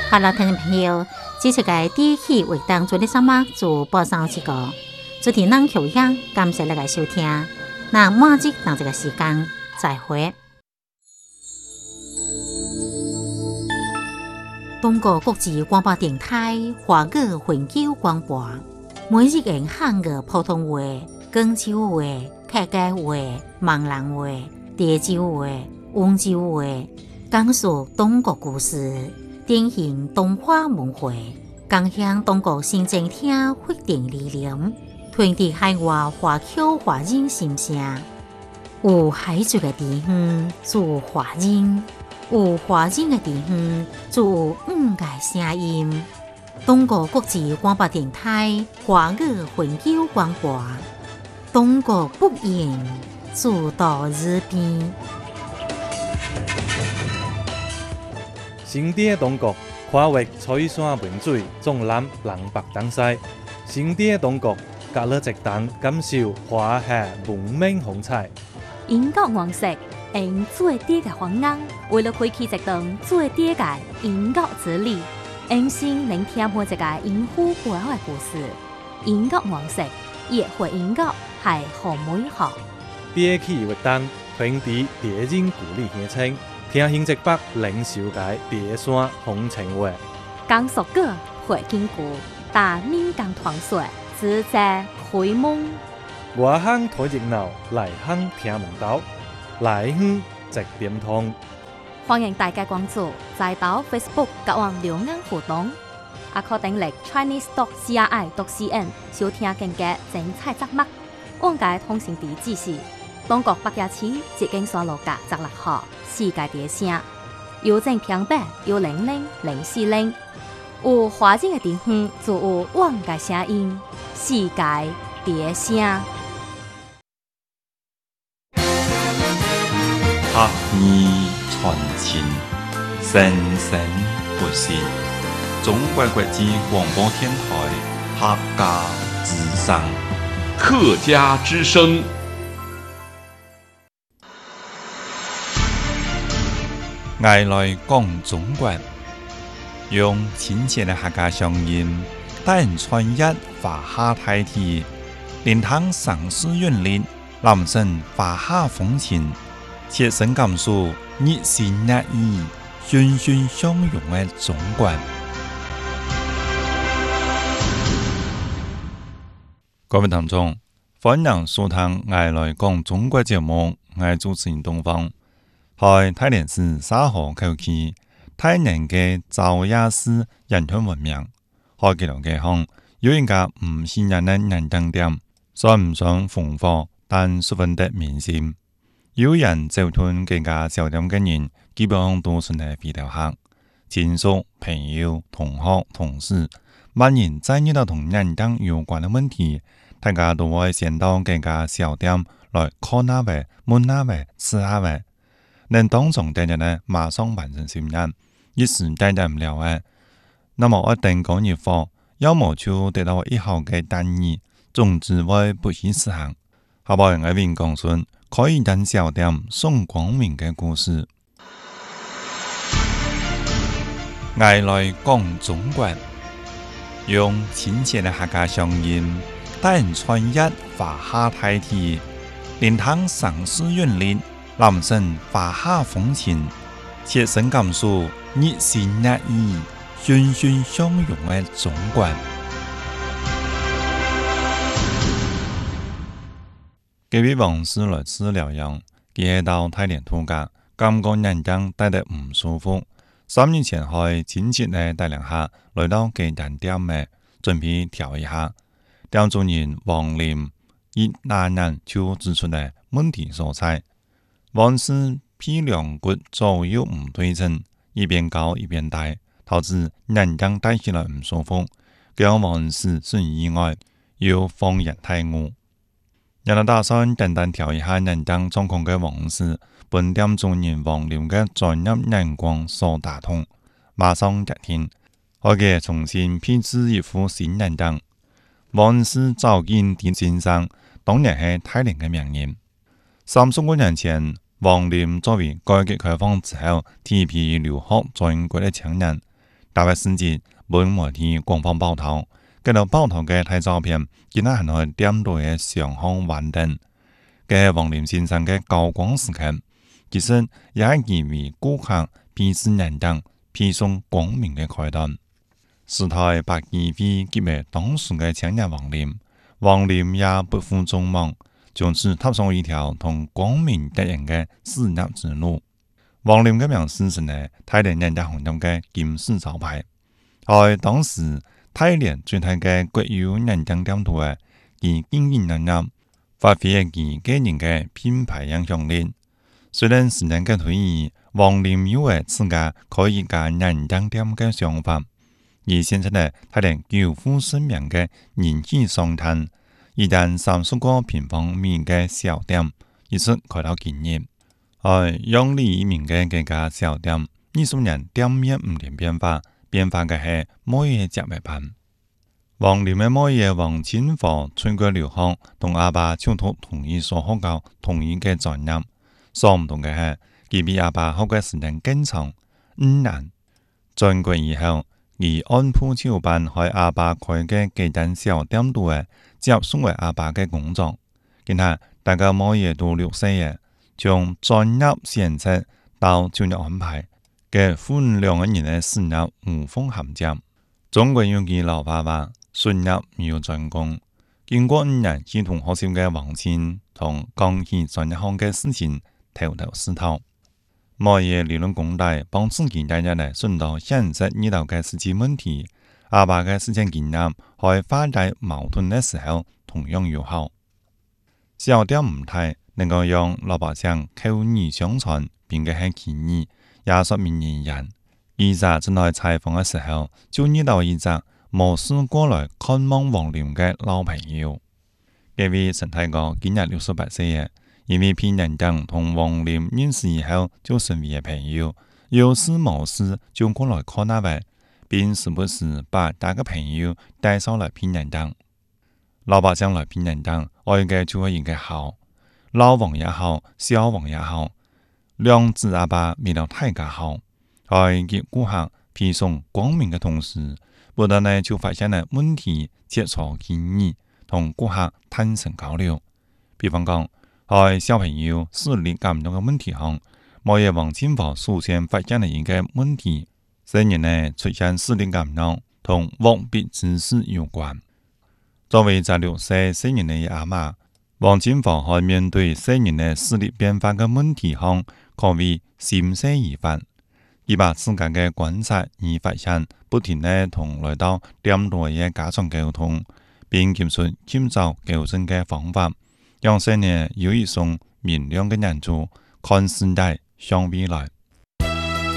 好了，听众朋友，这次嘅第一期为当做的什么就播上这个，主题能调音，感谢大家收听。那马上等这个时间再会。中国国际广播电台华语永久广播，每日用汉语普通话、广州话、客家话、闽南话、潮州话、温州话，讲述中国故事，典型东华文化，共享中国新政厅发展理念，传递海外华侨华人心声。有海族的地方就有华人，有华人的地方就有五个声音。中国国际广播电台华语永久广播，中国不言，主到日边。 新地的中国跨越彩山文水，纵览南北东西。新地的中国隔了一档，感受华夏文明风采。 英國王室用最低嘅方案，為了開啟一段最低嘅英國之旅，用心聆聽每一個英語背後嘅故事。英國王室也會英國係好美好。 第一期活動傳遞地人故里鄉情，聽新一北領袖嘅地山風情話。 講述過會經過，但民間傳說只在開夢。 外鄉睇熱鬧，內鄉聽門道，內鄉直點通。 歡迎大家關注，再到 Facebook 各網留言互動，也可訂閱 chinese.cri.cn 收聽更加精彩節目。往屆通訊地址是中國北京市捷經所路嘅16號世界地聲，郵政平板100-040。有華人嘅地方就有我嘅聲音，世界地聲。 客語傳情，生生不息。中國國際廣播電台客家之聲， 客家之聲。 我來講中國，用親切的客家聲音，帶人穿越華夏大地，聆聽城市韻律，攬勝華夏風情。切身感受熱情熱意、欣欣相融的中國。各位聽眾，歡迎收聽我來講中國節目，我主持人東方。在大連市沙河口區，大人嘅趙雅市人群聞名。開幾條街巷，有一家唔顯人嘅人燈店，算唔上豐富，但十分得民心。有人走進這家小店嘅人，基本上都是係非常客，親屬、朋友、同學、同事，萬人在遇到同人燈有關嘅問題，大家都會先到這家小店來看下位、問下位、試下位，能當場得人呢馬上完成信任，一時解決唔了嘅，那麼一定講熱貨，要麼就得到以後嘅單議，總之會不惜實行。下邊我邊講順。可以等小店宋光明嘅故事。我來講中國，用親切嘅客家聲音，帶人穿越華夏大地，聆聽城市韻律，攬勝華夏風情，切身感受熱情熱意、欣欣相融嘅中國。幾位王師來治療養，佢到大連度假，感覺人間待得唔舒服。3年前去親戚嘅帶領下，來到雞蛋店嘅，準備調一下。店主人王林一拿人就指出嚟問題所在。王師批兩骨左右唔對稱，一邊高一邊大，導致人間帶起來唔舒服。佢王師是意外，要放人太誤。人哋打算簡單調一下人間狀況嘅往事，本店主人王林嘅專業眼光所打通，馬上決定，我嘅重新編製一副新人間。王氏早見店先生當然係大連嘅名人。30多年前，王林作為改革開放之後第一批留學在英國嘅青年， 大約甚至本媒體官方報道，見到報道嘅睇照片，見到係去點到嘅上方幻燈，嘅王林先生嘅高光時刻，其實也係意味顧客彼此認同、披送光明嘅開端。時代百幾位結為當時嘅青年王林也不負眾望，從此踏上一條同光明敵人嘅事業之路。王林嘅名聲是呢大連人家行動嘅金字招牌，喺當時大連最大嘅國有認證店度嘅，其經營能力發揮其個人嘅品牌影響力。雖然時間嘅推移，王林有為自家開一家認證店嘅想法，而現在呢大連久負盛名嘅人氣商攤，一旦30個平方米嘅小店，一直開到今日。用利名嘅這家小店，20年店面唔斷變化嘅係每嘢食物品。王林嘅每嘢王清華出國留學，同阿爸超讀同一所學校同一嘅專業，所唔同嘅係，佢比阿爸學嘅時間更長5年。轉國以後，而按部就班喺阿爸開嘅幾間小店度嘅接送為阿爸嘅工作。今日大家每嘢都60嘅。從專業選擇到專業安排嘅分兩個人嘅事業無縫銜接。中國有句老話話：術業有專攻。經過5年系統學習嘅王清同講起專業行嘅事情頭頭是道，每嘢理論功底幫自己帶入嚟順到現實遇到嘅實際問題。阿爸嘅實踐經驗喺化解矛盾嘅時候同樣有效。小店唔大，能夠讓老百姓口耳相傳，並且係建議也說明人。記者正在採訪嘅時候，就遇到一隻無事過來看望王林嘅老朋友。這位陳太哥今日68歲嘅，因為偏人等同王林認識以後就成為朋友，有事冇事就過來看那位，並時不時把大個朋友帶上來偏人等。老百姓來偏人等，愛嘅就係一個好。老王也好，小王也好，兩子阿爸為了大家好，喺給顧客披送光明嘅同時，不但呢就發現了問題，切磋建議，同顧客坦誠交流。比方講，喺小朋友視力感動嘅問題上，某嘢王清華首先發現了一個問題，雖然呢出現視力感動同握筆姿勢有關。作為在6歲成人嘅阿媽，王清華喺面對成人嘅視力變化嘅問題上，可謂心細意煩。佢把自家嘅觀察與發現，不停地同來到店內嘅家長溝通，並提出尋找糾正嘅方法，讓成人有一雙明亮嘅眼珠看世界向未來。